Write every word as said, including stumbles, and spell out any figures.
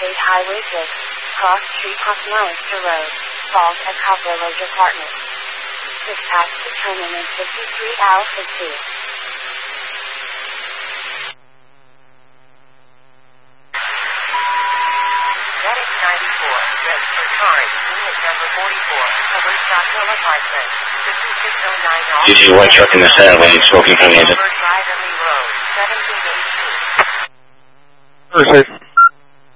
State Highway six, cross Street Hoffmeister Road, Falls at Coppello Department. Dispatch determinant fifty-three Alpha two. Medic ninety-four, red for charge, unit number forty-four, covers Shotwell Apartment, fifty-six oh nine all. You see a white truck in the satellite smoking from the engine. Drive Lee Road, seventeen eighteen. Perfect.